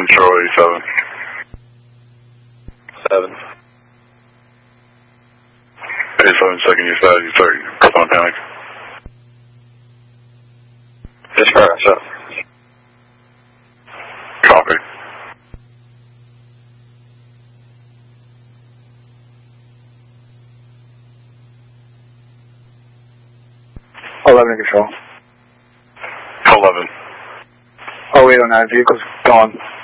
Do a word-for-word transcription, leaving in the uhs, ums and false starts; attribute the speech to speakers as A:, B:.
A: Control eighty-seven.
B: Seven.
A: eighty-seven, second, you said you start on panic.
B: Dispatch, sir.
A: Copy.
C: eleven Control.
A: eleven.
C: oh eight oh nine, vehicle's gone.